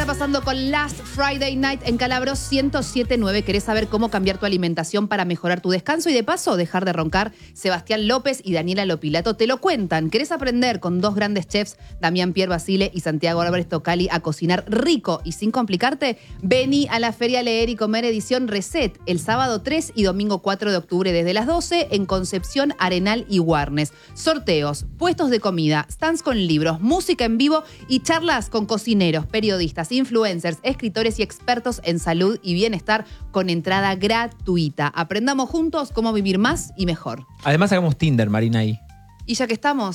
está pasando con Last Friday Night en Calabro 107.9? ¿Querés saber cómo cambiar tu alimentación para mejorar tu descanso y de paso dejar de roncar? Sebastián López y Daniela Lopilato te lo cuentan. ¿Querés aprender con dos grandes chefs, Damián Pierre Basile y Santiago Álvarez Tocali, a cocinar rico y sin complicarte? Vení a la Feria Leer y Comer edición Reset el sábado 3 y domingo 4 de octubre desde las 12 en Concepción, Arenal y Warnes. Sorteos, puestos de comida, stands con libros, música en vivo y charlas con cocineros, periodistas, influencers, escritores y expertos en salud y bienestar con entrada gratuita. Aprendamos juntos cómo vivir más y mejor. Además hagamos Tinder, Marina, ahí. Y ya que estamos,